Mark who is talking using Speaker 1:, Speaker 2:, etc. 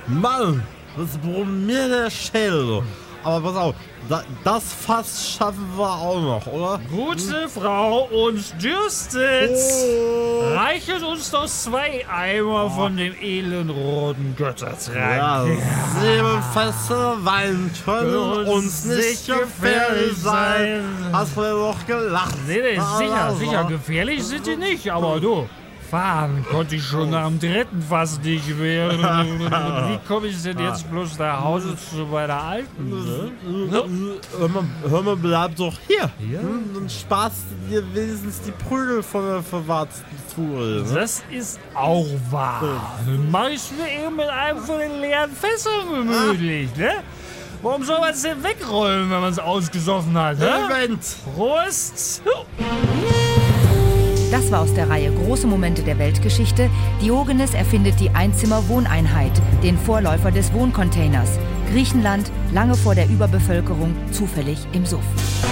Speaker 1: Mann, das brummt mir der Schädel. Aber pass auf, das Fass schaffen wir auch noch, oder?
Speaker 2: Gute Frau, uns dürstet. Reichet uns doch 2 Eimer von dem edlen roten Göttertrank.
Speaker 1: Ja, 7 Fässer Wein können uns nicht gefährlich sein. Hast du doch gelacht?
Speaker 2: Nee, sicher, gefährlich sind die nicht, aber du, fahren konnte ich schon nach dem 3. Fass nicht mehr. Wie komme ich denn jetzt bloß nach Hause zu meiner Alten? Ne?
Speaker 1: Hör mal, bleib doch hier. Dann sparst du dir wenigstens die Prügel von der verwahrten Tour. Ne?
Speaker 2: Das ist auch wahr. Dann mach ich mir eben mit einem von den leeren Fässern gemütlich, ne? Warum soll man es denn wegrollen, wenn man es ausgesoffen hat, ne?
Speaker 1: Event.
Speaker 2: Prost!
Speaker 3: Das war aus der Reihe Große Momente der Weltgeschichte. Diogenes erfindet die Einzimmer-Wohneinheit, den Vorläufer des Wohncontainers. Griechenland, lange vor der Überbevölkerung, zufällig im Suff.